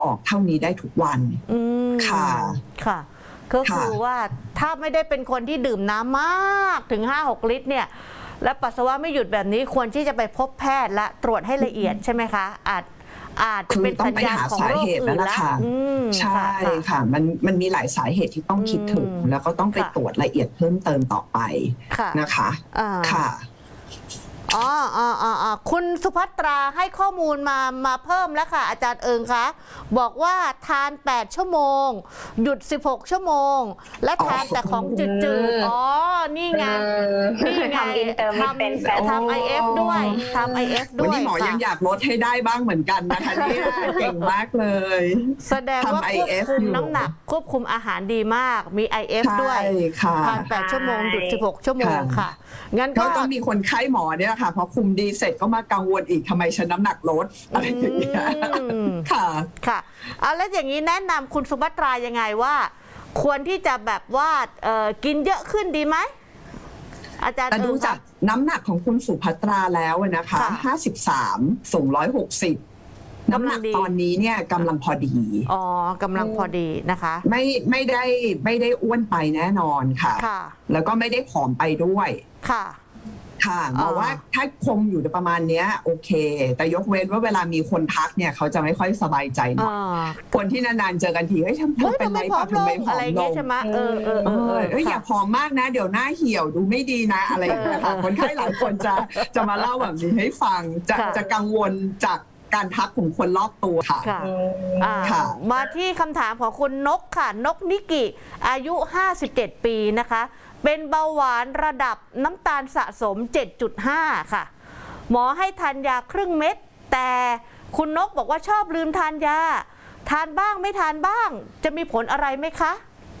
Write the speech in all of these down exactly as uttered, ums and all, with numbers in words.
ออกเท่านี้ได้ทุกวันค่ะค่ะก็คือว่าถ้าไม่ได้เป็นคนที่ดื่มน้ำมากถึง ห้าหก ลิตรเนี่ยและปัสสาวะไม่หยุดแบบนี้ควรที่จะไปพบแพทย์และตรวจให้ละเอียดใช่ไหมคะอาจอาจจะเป็นสัญญาณของโรคอื่นแล้วใช่ค่ะมันมันมีหลายสาเหตุที่ต้องคิดถึงแล้วก็ต้องไปตรวจละเอียดเพิ่มเติมต่อไปนะคะค่ะอ๋ออ๋ออ๋อคุณสุภัตราให้ข้อมูลมามาเพิ่มแล้วค่ะอาจารย์เอิงคะบอกว่าทานแปดชั่วโมงหยุดสิบหกชั่วโมงและทานแต่ของจืดๆอ๋อนี่ไงนี่ไงทำทำไอเอฟด้วยทำไอเอฟด้วยวันนี้หมอยังอยากลดให้ได้บ้างเหมือนกันนะคะเนี่ยเก่งมากเลยแสดงว่าควบคุมน้ำหนักควบคุมอาหารดีมากมี ไอ เอฟ ด้วยทานแปดชั่วโมงหยุดสิบหกชั่วโมงค่ะงั้นก็ต้องมีคนไข้หมอเนี่ยค่ะพอคุมดีเสร็จก็มากังวลอีกทำไมฉันน้ำหนักลดอะไรอย่างเงี้ยค่ะค่ะเอาแล้วอย่างนี้แนะนำคุณสุภัตรายังไงว่าควรที่จะแบบว่ากินเยอะขึ้นดีไหมอาจารย์แต่ดูจากน้ำหนักของคุณสุภัตราแล้วนะคะห้าสิบสามสูงร้อยหกสิบน้ำหนักตอนนี้เนี่ยกำลังพอดีอ๋อกำลังพอดีนะคะไม่ไม่ได้ไม่ได้อ้วนไปแน่นอนค่ะแล้วก็ไม่ได้ผอมไปด้วยค่ะค่ะหมายว่าถ้าคงอยู่ในประมาณนี้โอเคแต่ยกเว้นว่าเวลามีคนทักเนี่ยเขาจะไม่ค่อยสบายใจหน่อยคนที่นานๆเจอกันทีเฮ้ยทำไมเป็นไรปะทำไมผอมลงใช่ไหมเออเออเอออย่าผอมมากนะเดี๋ยวหน้าเหี่ยวดูไม่ดีนะอะไรอย่างเงี้ยค่ะคนไข้หลายคนจะจะมาเล่าแบบนี้ให้ฟังจะจะกังวลจากการทักของคนรอบตัวค่ะค่ะมาที่คำถามของคุณนกค่ะนกนิกิอายุห้าสิบเจ็ดปีนะคะเป็นเบาหวานระดับน้ำตาลสะสม เจ็ดจุดห้า ค่ะหมอให้ทานยาครึ่งเม็ดแต่คุณนกบอกว่าชอบลืมทานยาทานบ้างไม่ทานบ้างจะมีผลอะไรไหมคะ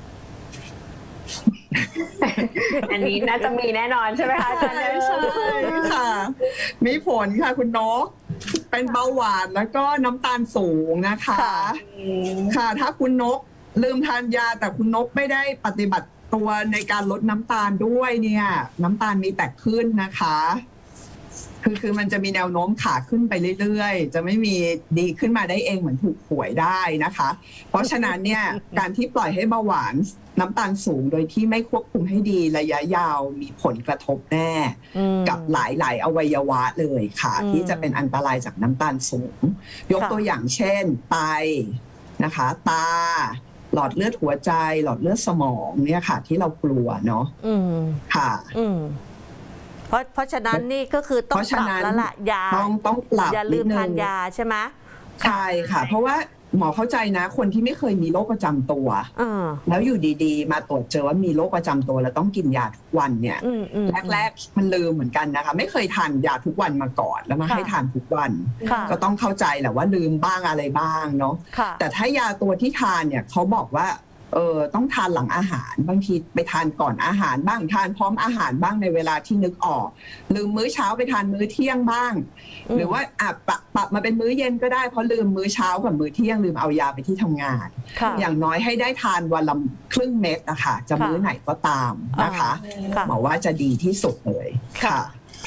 อันนี้น่าจะมีแน่นอนใช่ไหมคะอาจารย์ใช่ค่ะมีผลค่ะคุณนกเป็นเบาหวานแล้วก็น้ำตาลสูงนะคะค่ะถ้าคุณนกลืมทานยาแต่คุณนกไม่ได้ปฏิบัติตัวในการลดน้ำตาลด้วยเนี่ยน้ำตาลมีแต่ขึ้นนะคะคือคือมันจะมีแนวโน้มขาขึ้นไปเรื่อยๆจะไม่มีดีขึ้นมาได้เองเหมือนถูกหวยได้นะคะเพราะฉะนั้นเนี่ยการที่ปล่อยให้เบาหวานน้ำตาลสูงโดยที่ไม่ควบคุมให้ดีระยะยาวมีผลกระทบแน่กับหลายๆอวัยวะเลยค่ะที่จะเป็นอันตรายจากน้ำตาลสูงยกตัวอย่างเช่นไตนะคะตาหลอดเลือดหัวใจหลอดเลือดสมองเนี่ยค่ะที่เรากลัวเนาะค่ะเพราะเพราะฉะนั้นนี่ก็คือต้องปรับแล้วล่ะยาต้องต้องปรับอย่าลืมทานยาใช่ไหมใช่ค่ะเพราะว่าหมอเข้าใจนะคนที่ไม่เคยมีโรคประจำตัวแล้วอยู่ดีๆมาตรวจเจอว่ามีโรคประจำตัวแล้วต้องกินยาทุกวันเนี่ยแรกๆมันลืมเหมือนกันนะคะไม่เคยทานยาทุกวันมาก่อนแล้วมาให้ทานทุกวันก็ต้องเข้าใจแหละว่าลืมบ้างอะไรบ้างเนาะแต่ถ้ายาตัวที่ทานเนี่ยเขาบอกว่าเออต้องทานหลังอาหารบางทีไปทานก่อนอาหารบ้างทานพร้อมอาหารบ้างในเวลาที่นึกออกลืมมื้อเช้าไปทานมื้อเที่ยงบ้างหรือว่าอ่ะปรับปรับมาเป็นมื้อเย็นก็ได้เพราะลืมมื้อเช้ากับมื้อเที่ยงลืมเอายาไปที่ทำงานอย่างน้อยให้ได้ทานวันละครึ่งเม็ดนะคะจะมื้อไหนก็ตามนะคะหมอว่าจะดีที่สุดเลยค่ะ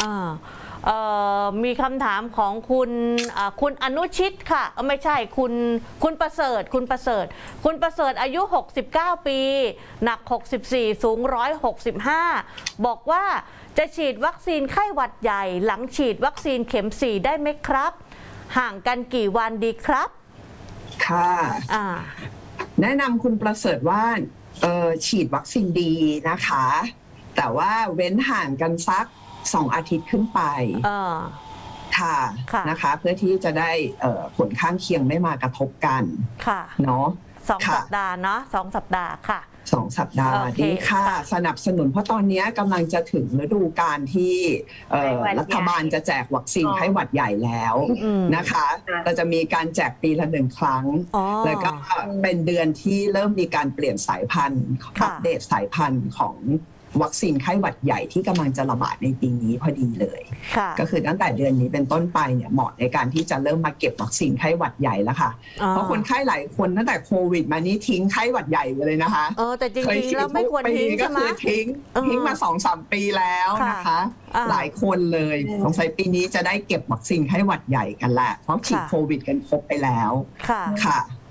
มีคำถามของคุณคุณอนุชิตค่ะไม่ใช่คุณคุณประเสริฐคุณประเสริฐคุณประเสริฐอายุหกสิบเก้าปีหนักหกสิบสี่สูงหนึ่งร้อยหกสิบห้าบอกว่าจะฉีดวัคซีนไข้หวัดใหญ่หลังฉีดวัคซีนเข็มสี่ได้ไหมครับห่างกันกี่วันดีครับค่ะแนะนำคุณประเสริฐว่าฉีดวัคซีนดีนะคะแต่ว่าเว้นห่างกันสักสองอาทิตย์ขึ้นไปค่ะนะคะเพื่อที่จะได้ผลข้างเคียงไม่มากระทบกันค่ะเนาะสองสัปดาห์เนาะสองสัปดาห์ค่ะสองสัปดาห์ดีค่ะสนับสนุนเพราะตอนนี้กำลังจะถึงฤดูกาลที่รัฐบาลจะแจกวัคซีนไข้หวัดใหญ่แล้วนะคะเราจะมีการแจกปีละหนึ่งครั้งแล้วก็เป็นเดือนที่เริ่มมีการเปลี่ยนสายพันธุ์อัปเดตสายพันธุ์ของวัคซีนไข้หวัดใหญ่ที่กำลังจะระบาดในปีนี้พอดีเลยก็คือตั้งแต่เดือนนี้เป็นต้นไปเนี่ยเหมาะในการที่จะเริ่มมาเก็บวัคซีนไข้หวัดใหญ่แล้วค่ะเพราะคนไข้หลายคนตั้งแต่โควิดมานี้ทิ้งไข้หวัดใหญ่ไปเลยนะคะเออแต่จริงๆแล้วไม่ควรทิ้งใช่ไหมก็คือทิ้งทิ้งมาสองสามปีแล้วนะคะหลายคนเลยสงสัยปีนี้จะได้เก็บวัคซีนไข้หวัดใหญ่กันแหละเพราะฉีดโควิดกันครบไปแล้วค่ะ